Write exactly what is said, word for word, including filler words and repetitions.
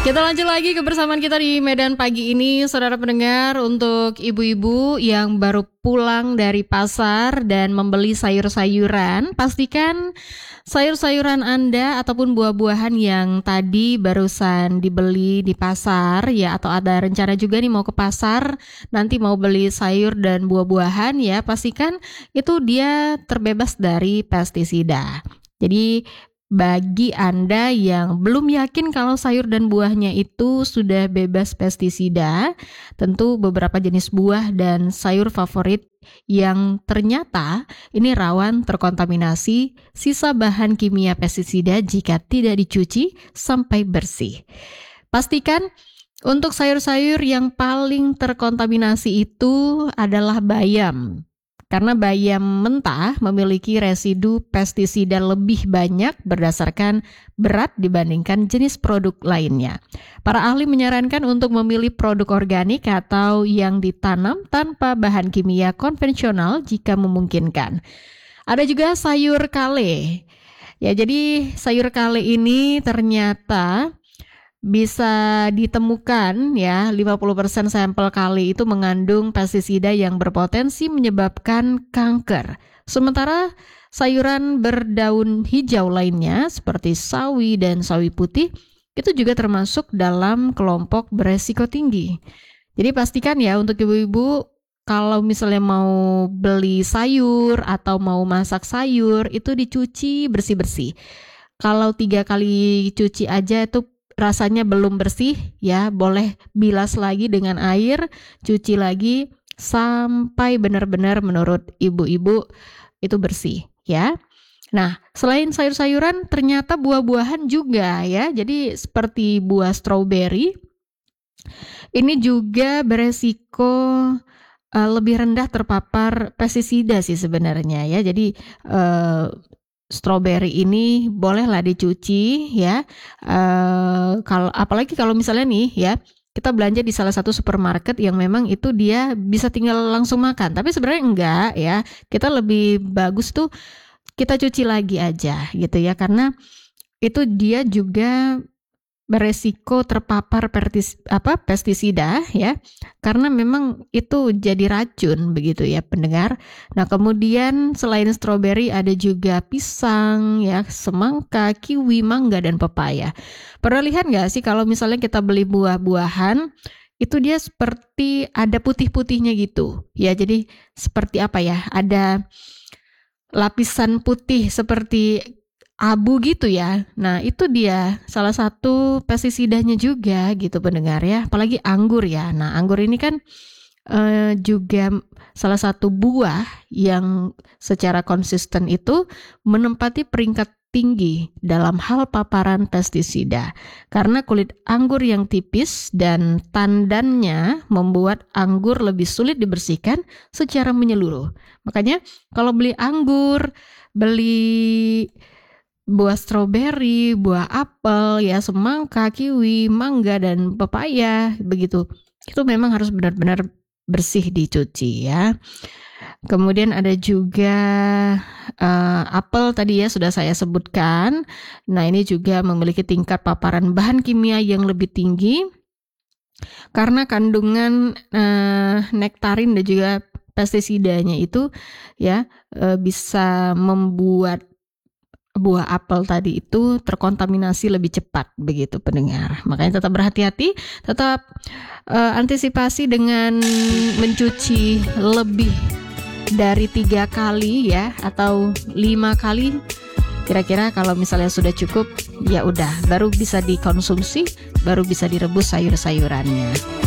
Kita lanjut lagi kebersamaan kita di Medan pagi ini, saudara pendengar. Untuk ibu-ibu yang baru pulang dari pasar dan membeli sayur-sayuran, pastikan sayur-sayuran Anda ataupun buah-buahan yang tadi barusan dibeli di pasar ya, atau ada rencana juga nih mau ke pasar, nanti mau beli sayur dan buah-buahan ya, pastikan itu dia terbebas dari pestisida. Jadi bagi Anda yang belum yakin kalau sayur dan buahnya itu sudah bebas pestisida, tentu beberapa jenis buah dan sayur favorit yang ternyata ini rawan terkontaminasi sisa bahan kimia pestisida jika tidak dicuci sampai bersih. Pastikan untuk sayur-sayur yang paling terkontaminasi itu adalah bayam. Karena bayam mentah memiliki residu pestisida lebih banyak berdasarkan berat dibandingkan jenis produk lainnya. Para ahli menyarankan untuk memilih produk organik atau yang ditanam tanpa bahan kimia konvensional jika memungkinkan. Ada juga sayur kale. Ya, jadi sayur kale ini ternyata bisa ditemukan ya, lima puluh persen sampel kale itu mengandung pestisida yang berpotensi menyebabkan kanker. Sementara sayuran berdaun hijau lainnya seperti sawi dan sawi putih itu juga termasuk dalam kelompok beresiko tinggi. Jadi pastikan ya untuk ibu-ibu kalau misalnya mau beli sayur atau mau masak sayur itu dicuci bersih-bersih. Kalau tiga kali cuci aja itu rasanya belum bersih ya, boleh bilas lagi dengan air, cuci lagi sampai benar-benar menurut ibu-ibu itu bersih ya. Nah, selain sayur-sayuran ternyata buah-buahan juga ya. Jadi seperti buah stroberi ini juga beresiko uh, lebih rendah terpapar pestisida sih sebenarnya ya. Jadi uh, stroberi ini bolehlah dicuci ya. Uh, kalau apalagi kalau misalnya nih ya, kita belanja di salah satu supermarket yang memang itu dia bisa tinggal langsung makan. Tapi sebenarnya enggak ya. Kita lebih bagus tuh kita cuci lagi aja gitu ya, karena itu dia juga beresiko terpapar pertis, apa pestisida ya, karena memang itu jadi racun begitu ya pendengar. Nah kemudian selain stroberi ada juga pisang ya, semangka, kiwi, mangga dan pepaya. Pernah lihat nggak sih kalau misalnya kita beli buah-buahan itu dia seperti ada putih-putihnya gitu ya, jadi seperti apa ya, ada lapisan putih seperti abu gitu ya. Nah itu dia salah satu pestisidanya juga gitu pendengar ya. Apalagi anggur ya. Nah anggur ini kan uh, juga salah satu buah yang secara konsisten itu menempati peringkat tinggi dalam hal paparan pestisida. Karena kulit anggur yang tipis dan tandannya membuat anggur lebih sulit dibersihkan secara menyeluruh. Makanya kalau beli anggur, beli buah stroberi, buah apel, ya semangka, kiwi, mangga, dan pepaya, begitu. Itu memang harus benar-benar bersih dicuci ya. Kemudian ada juga uh, apel tadi ya sudah saya sebutkan. Nah ini juga memiliki tingkat paparan bahan kimia yang lebih tinggi karena kandungan uh, nektarin dan juga pestisidanya itu ya uh, bisa membuat buah apel tadi itu terkontaminasi lebih cepat begitu pendengar. Makanya tetap berhati-hati, tetap uh, antisipasi dengan mencuci lebih dari tiga kali ya atau lima kali. Kira-kira kalau misalnya sudah cukup ya udah baru bisa dikonsumsi, baru bisa direbus sayur-sayurannya.